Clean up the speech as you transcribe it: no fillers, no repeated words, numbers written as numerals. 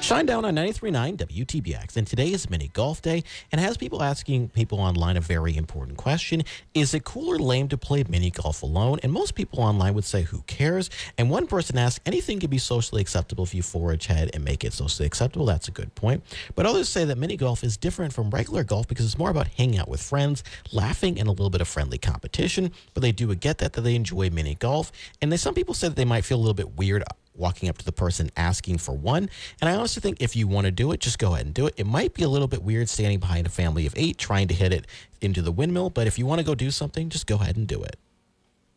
Shine down on 93.9 WTBX, and today is mini golf day and has people asking people online a very important question. Is it cool or lame to play mini golf alone? And most people online would say, who cares? And one person asked, anything can be socially acceptable if you forge ahead and make it socially acceptable. That's a good point. But others say that mini golf is different from regular golf because it's more about hanging out with friends, laughing, and a little bit of friendly competition. But they do get that they enjoy mini golf. And some people say that they might feel a little bit weird walking up to the person asking for one. And I honestly think if you want to do it, just go ahead and do it. It might be a little bit weird standing behind a family of 8 trying to hit it into the windmill, but if you want to go do something, just go ahead and do it.